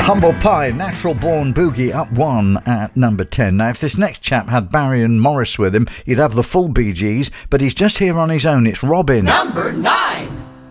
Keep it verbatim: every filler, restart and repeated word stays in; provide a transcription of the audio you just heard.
Humble Pie, Natural Born Boogie, up one at number ten. Now, if this next chap had Barry and Morris with him, he'd have the full Bee Gees, but he's just here on his own. It's Robin. Number nine.